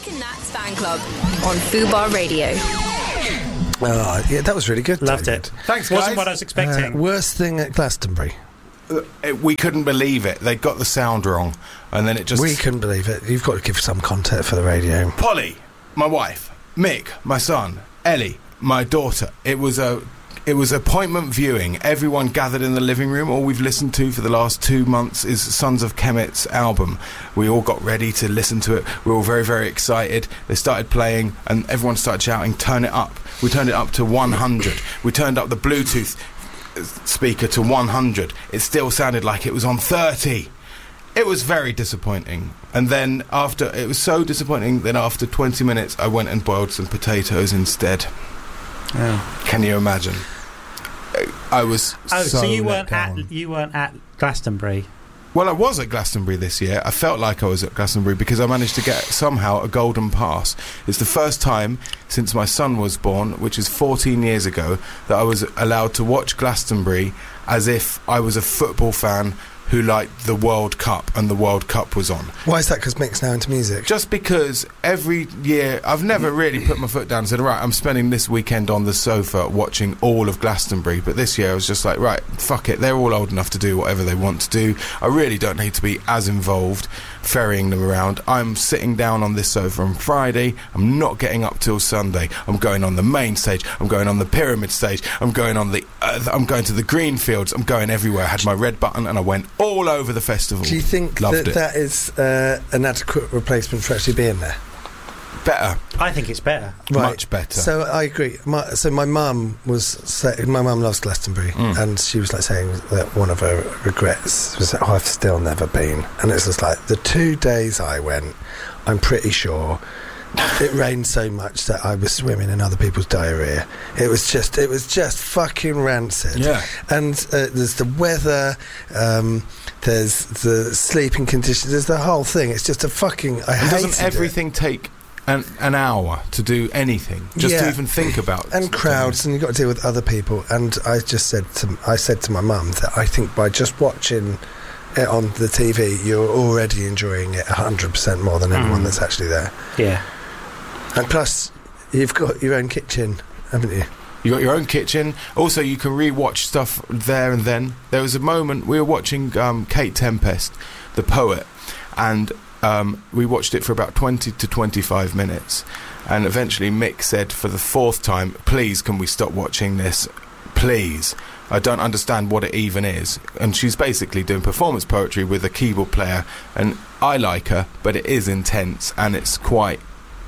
and Nats Fan Club on Fubar Radio. Oh, yeah, that was really good. Loved David. it. Thanks, guys. Wasn't what I was expecting. Worst thing at Glastonbury. We couldn't believe it. They got the sound wrong, and then it just... We couldn't believe it. You've got to give some context for the radio. Polly, my wife, Mick, my son, Ellie, my daughter. It was appointment viewing. Everyone gathered in the living room. All we've listened to for the last 2 months is Sons of Kemet's album. We all got ready to listen to it. We were all very, very excited. They started playing, and everyone started shouting, "Turn it up." We turned it up to 100. We turned up the Bluetooth speaker to 100. It still sounded like it was on 30. It was very disappointing. And then it was so disappointing that after 20 minutes I went and boiled some potatoes instead. Oh. Can you imagine? I was so you let weren't at Glastonbury. Well, I was at Glastonbury this year. I felt like I was at Glastonbury because I managed to get somehow a golden pass. It's the first time since my son was born, which is 14 years ago, that I was allowed to watch Glastonbury as if I was a football fan who liked the World Cup and the World Cup was on. Why is that? Because Mick's now into music? Just because every year I've never really put my foot down and said, right, I'm spending this weekend on the sofa watching all of Glastonbury, but this year I was just like, right, fuck it, they're all old enough to do whatever they want to do. I really don't need to be as involved ferrying them around. I'm sitting down on this sofa on Friday. I'm not getting up till Sunday. I'm going on the main stage. I'm going on the pyramid stage. I'm going to the green fields. I'm going everywhere. I had my red button and I went all over the festival. Do you think that is an adequate replacement for actually being there? Better. I think it's better. Right. Much better. So I agree. My mum my mum loves Glastonbury, and she was like saying that one of her regrets was that I've still never been. And it's just like the 2 days I went, I'm pretty sure it rained so much that I was swimming in other people's diarrhea. It was just fucking rancid. Yeah. And there's the weather, there's the sleeping conditions, there's the whole thing. It's just a fucking... Doesn't everything take an hour to do anything? Just to even think about it. And crowds, and you've got to deal with other people. And I said to my mum that I think by just watching it on the TV, you're already enjoying it 100% more than anyone that's actually there. Yeah. And plus, you've got your own kitchen, haven't you? You got your own kitchen. Also, you can re-watch stuff there and then. There was a moment we were watching Kate Tempest, the poet, and we watched it for about 20 to 25 minutes. And eventually Mick said for the 4th time, "Please, can we stop watching this? Please. I don't understand what it even is." And she's basically doing performance poetry with a keyboard player. And I like her, but it is intense, and it's quite...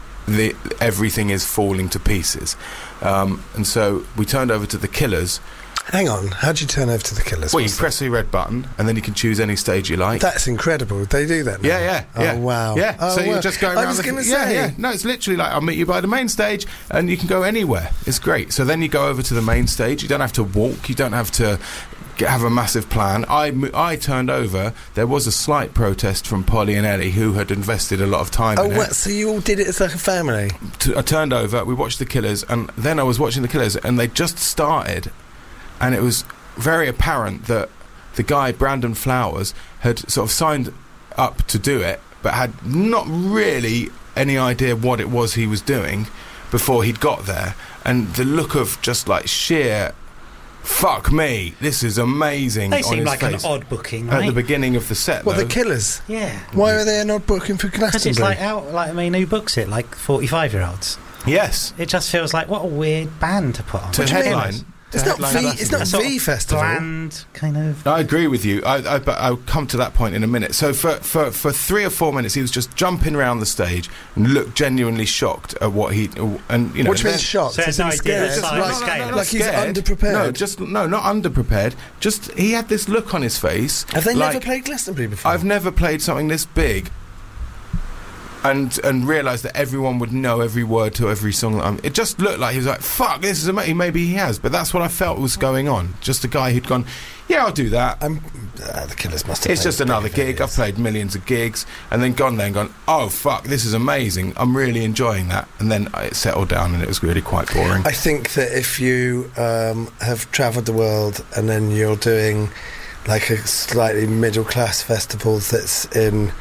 everything is falling to pieces. And so we turned over to The Killers. Hang on, how do you turn over to The Killers? Well, you press the red button and then you can choose any stage you like. That's incredible. They do that now? Yeah. Oh, wow. Yeah, so you're just going around... I was going to say... Yeah. No, it's literally like, I'll meet you by the main stage and you can go anywhere. It's great. So then you go over to the main stage. You don't have to walk. You don't have to have a massive plan. I turned over. There was a slight protest from Polly and Ellie, who had invested a lot of time in it. So you all did it as like a family? I turned over, we watched The Killers, and then I was watching The Killers, and they just started, and it was very apparent that the guy, Brandon Flowers, had sort of signed up to do it, but had not really any idea what it was he was doing before he'd got there. And the look of just like sheer... fuck me, this is amazing. They seem like face an odd booking, right? at the beginning of the set. What, The Killers? Yeah. Why are they an odd booking for Glastonbury? Because it's who books it? Like 45-year-olds. Yes. It just feels like, what a weird band to put on. To headline. It's not V Festival. Bland, kind of. I agree with you. I'll come to that point in a minute. So for 3 or 4 minutes, he was just jumping around the stage and looked genuinely shocked at what he... And, you know, what do you mean shocked? So it's no idea of like he's underprepared? No, not underprepared. Just, he had this look on his face. Have they never played Glastonbury before? I've never played something this big. And realised that everyone would know every word to every song. It just looked like he was like, fuck, this is amazing. Maybe he has, but that's what I felt was going on. Just a guy who'd gone, yeah, I'll do that. The Killers must have... It's just another gig. I've played millions of gigs, and then gone there and gone, oh, fuck, this is amazing. I'm really enjoying that. And then it settled down, and it was really quite boring. I think that if you have travelled the world, and then you're doing like a slightly middle-class festival that's in...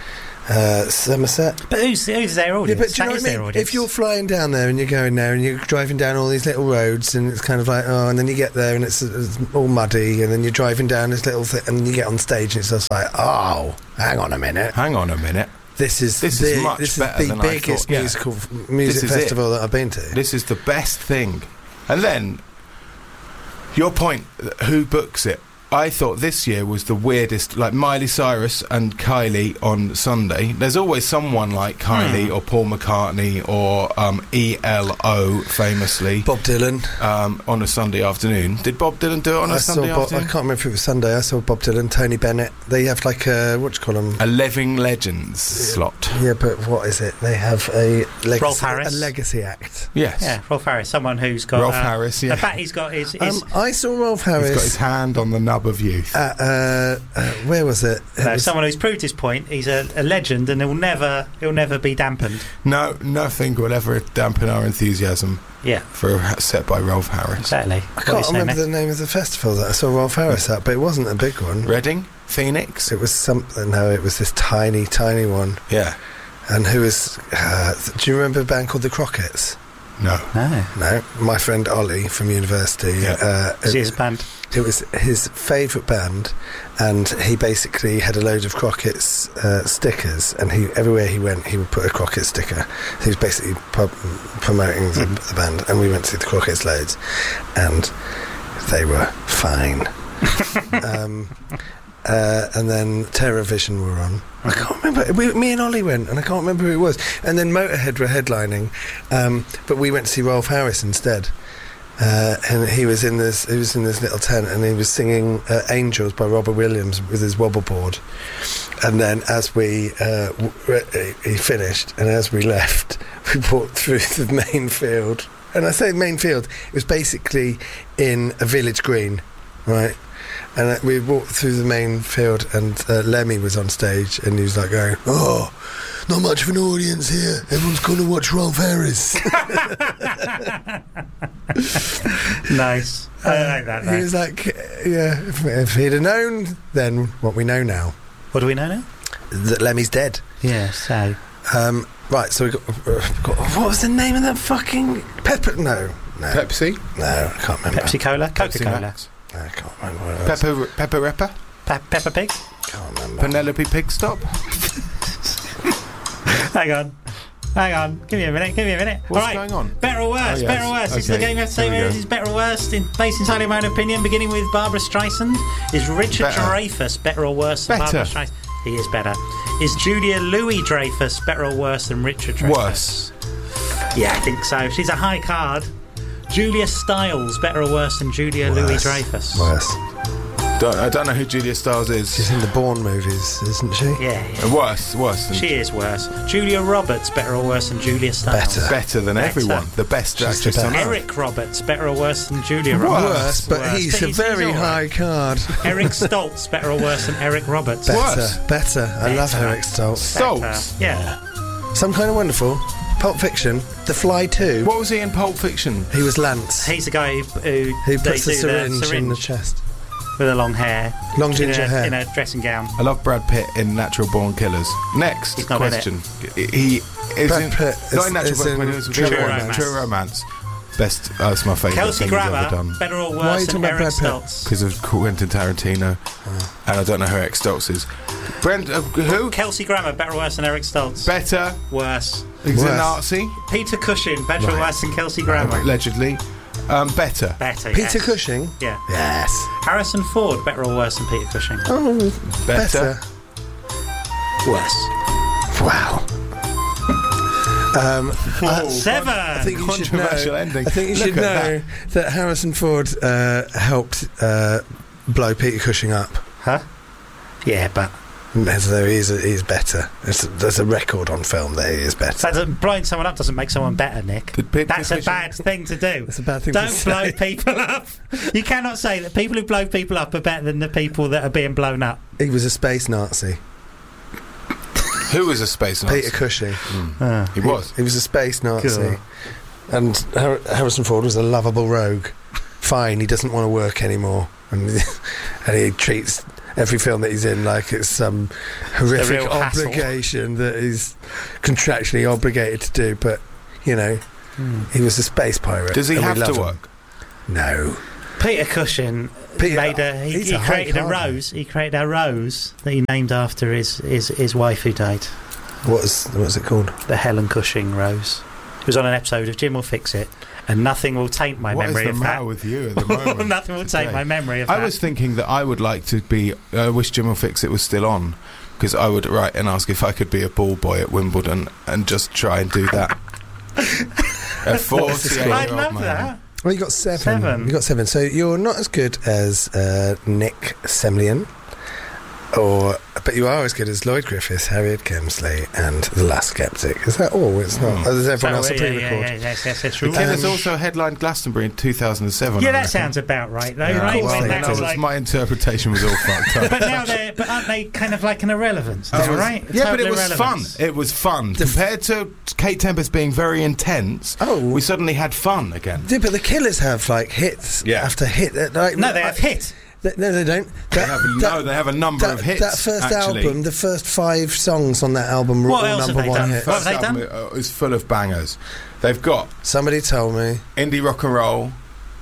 Somerset. But who's their Yeah, audience? but do you know That is what I their mean? audience. If you're flying down there and you're going there and you're driving down all these little roads and it's kind of like, oh, and then you get there and it's all muddy and then you're driving down this little thing and you get on stage and it's just like, oh, hang on a minute. This is much better the than I biggest thought. Yeah. music This is festival that I've been to. This is the best thing. And then, your point, who books it? I thought this year was the weirdest, like Miley Cyrus and Kylie on Sunday. There's always someone like Kylie or Paul McCartney or ELO, famously. Bob Dylan. On a Sunday afternoon. Did Bob Dylan do it on a Sunday I afternoon? can't remember if it was Sunday. I saw Bob Dylan, Tony Bennett. They have like a, what do you call them? A Living Legends slot. Yeah, but what is it? They have a legacy, Rolf Harris. a legacy act. Yes. Yeah, Rolf Harris, someone who's got... Rolf Harris, yeah. In fact, he's got his... I saw Rolf Harris. He's got his hand on the nub of youth. Where was it? someone who's proved his point. He's a legend, and he'll never be dampened. No, nothing will ever dampen our enthusiasm Yeah, for a set by Rolf Harris. exactly. I can't remember the name of the festival that I saw Rolf Harris at, but it wasn't a big one. Reading? Phoenix? It was something. No, it was this tiny one. Yeah. And who was? Do you remember a band called the Crockets? No. No, No, my friend Ollie from university. Yeah. is his band? It was his favourite band, and he basically had a load of Crockett's stickers, and everywhere he went, he would put a Crockett sticker. So he was basically promoting the band, and we went to the Crockett's loads, and they were fine. And then TerraVision were on. I can't remember. Me and Ollie went, and I can't remember who it was. And then Motorhead were headlining, but we went to see Rolf Harris instead. And he was in this little tent, and he was singing "Angels" by Robert Williams with his wobble board. And then, as he finished, and as we left, we walked through the main field. And I say main field; it was basically in a village green, right? And we walked through the main field, and Lemmy was on stage, and he was like going, "Oh, not much of an audience here. Everyone's going to watch Rolf Harris." Nice. I like that. He was like, "Yeah, if he'd have known then what we know now, What do we know now? that Lemmy's dead." Yeah. So Right, so we got what was the name of that fucking Pepper? No, Pepsi? no, I can't remember. Pepsi Cola, Coca Pepsi Cola, Max? No, I can't remember what it was. Pepper Ripper? Peppa Pig. Can't remember. Penelope Pigstop? Hang on. Give me a minute. What's All right. going on? Better or worse? Oh, yes. Better or worse? This is the Okay. game you have to say Here we whether go. this is better or worse. Based entirely on my own opinion, beginning with Barbara Streisand. Is Richard Better. Dreyfuss better or worse than Better. Barbara Streisand? He is better. Is Julia Louis-Dreyfus better or worse than Richard Dreyfuss? Worse. Yeah, I think so. She's a high card. Julia Stiles better or worse than Julia Worse. Louis-Dreyfus? Worse. I don't know who Julia Stiles is. She's in the Bourne movies, isn't she? Yeah. Worse than... She is worse. Julia Roberts better or worse than Julia Stiles? Better. than Better. everyone. The best She's actress the on best. earth. Eric Roberts better or worse than Julia Roberts? Worse, but he's a very all right. high card. Eric Stoltz better or worse than Eric Roberts? Worse. Better. I love Better. Eric Stoltz. Stoltz? Yeah. Some Kind of Wonderful, Pulp Fiction, The Fly 2. What was he in Pulp Fiction? He was Lance. He's the guy who He they puts the do syringe in the chest. with the long hair. Long ginger in a, hair. In a dressing gown. I love Brad Pitt in Natural Born Killers. Next He's not in question. He is Brad in... Pitt not is- in Natural is Born in Killers. True Romance. True Romance. Best... That's my favourite Kelsey thing he's ever Grammer done. better or Why are you worse talking than about Eric Brad Pitt? Stoltz? Because of Quentin Tarantino. And I don't know who Eric Stoltz is. Who? Kelsey Grammer better or worse than Eric Stoltz? Better. Worse. He's a Worse. Nazi. Peter Cushing better or Right. worse than Kelsey Grammer? Allegedly. Better. Better. Peter yes. Cushing? Yeah. Yes. Harrison Ford better or worse than Peter Cushing? Oh, Better. better. Worse. Wow. Seven. I think you should know. Controversial ending. I think you Look should at know that Harrison Ford helped blow Peter Cushing up. Huh? Yeah, but So he's better. There's a record on film that he is better. blowing someone up doesn't make someone better, Nick. Did Peter That's a Cushing- bad thing to do. That's a bad thing to Don't say. blow people up. You cannot say that people who blow people up are better than the people that are being blown up. He was a space Nazi. Who was a space Nazi? Peter Cushing. He was. He was a space Nazi. Cool. And Harrison Ford was a lovable rogue. Fine, he doesn't want to work anymore. And he treats every film that he's in like it's some horrific real hassle. obligation that he's contractually obligated to do. But he was a space pirate. Does he and we have love to him. work? No. Peter Cushing Peter- he he's a high created a card, rose. He created a rose that he named after his wife who died. What's it called? The Helen Cushing rose. It was on an episode of Jim Will Fix It, and nothing will taint my What is memory the of matter that. with you at the moment? Nothing will taint today? my memory of that. I was thinking that I would like to be. I wish Jim Will Fix It was still on, because I would write and ask if I could be a ball boy at Wimbledon and just try and do that. A 48-year-old I'd love man. that. Well, you got seven. You got 7. So you're not as good as Nick Semlian, but you are as good as Lloyd Griffiths, Harriet Kemsley, and The Last Skeptic. Is that all? It's not. There's everyone else a pre-record. Yes, that's The true. Killers also headlined Glastonbury in 2007. Yeah, I that reckon. sounds about right, though, Yeah, right? course When they that do. was like, my interpretation was all fucked up. but now aren't they kind of like an irrelevance? Is that right? Yeah, but Total it was fun. irrelevance. It was fun. Compared to Kate Tempest being very intense, we suddenly had fun again. Yeah, but the Killers have like hits after hit. Like, No, they have hit. No, they don't. They have a number of hits. That first actually. album, the first 5 songs on that album were What all else have number they 1 done? hits. What have they First done? album is full of bangers. They've got Somebody told me. indie rock and roll.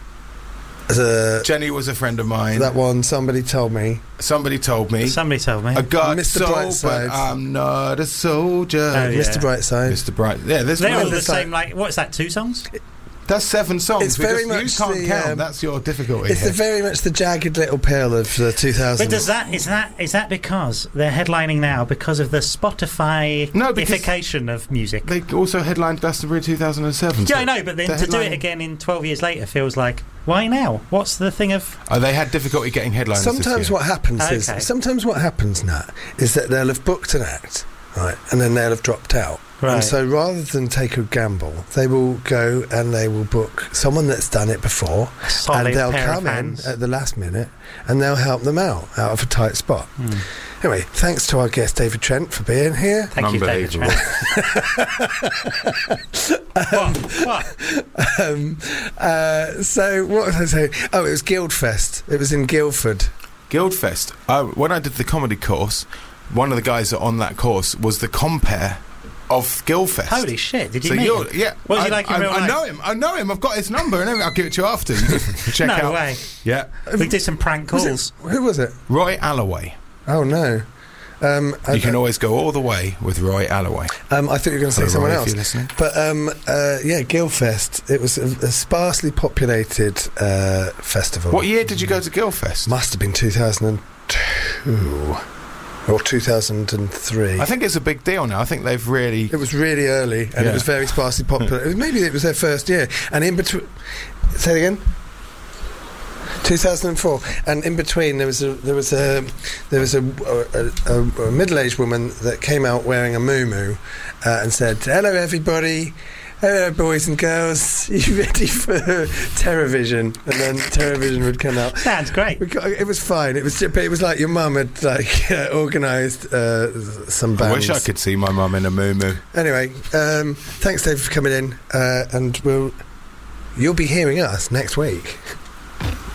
The, Jenny was a friend of mine. that one, somebody told me. Somebody told me. Somebody told me. I got Mr. soul, Brightside. but I'm not a soldier. Oh, yeah. Mr. Brightside. Mr. Bright. Yeah, there's They're all one. the It's like- same, like, what's that, 2 songs? That's 7 songs. It's very because much you can't the, count. That's your difficulty. It's here. very much the jagged little pill of the 2000s. But is that because they're headlining now because of the Spotify-ification of music? They also headlined Glastonbury 2007. Yeah, so I know, but then they're to do it headlining- again in 12 years later feels like, why now? What's the thing of... They had difficulty getting headliners this Sometimes year. what happens Okay. Nat, is that they'll have booked an act, right, and then they'll have dropped out. Right. And so rather than take a gamble, they will go and they will book someone that's done it before, solid and they'll pair of come in hands. at the last minute and they'll help them out of a tight spot. Anyway, thanks to our guest David Trent for being here. Thank you, David Trent. What? So what was I saying? Oh, it was Guildfest. It was in Guildford. Guildfest. When I did the comedy course, one of the guys on that course was the compere of Guildfest. Holy shit, did you So meet you're, him? yeah. What was he like in real I life? know him. I know him. I've got his number and everything. I'll give it to you after. You can check No out. way. Yeah. We did some prank calls. Who was it? Roy Alloway. Oh, no. You can always go all the way with Roy Alloway. I thought you were going to say Hello, someone Roy, if else. you're listening. But yeah, Guildfest. It was a sparsely populated festival. What year did you go to Guildfest? Must have been 2002 or 2003. I think it's a big deal now. I think they've really... It was really early, and Yeah. it was very sparsely popular. Maybe it was their first year, and in between. Say it again. 2004, and in between there was a middle-aged woman that came out wearing a muumuu and said, "Hello, everybody. Hello, boys and girls. Are you ready for TerrorVision?" And then TerrorVision would come out. Sounds great. It was fine. It was like your mum had organised some bands. I wish I could see my mum in a muumuu. Anyway, thanks, Dave, for coming in, and you'll be hearing us next week.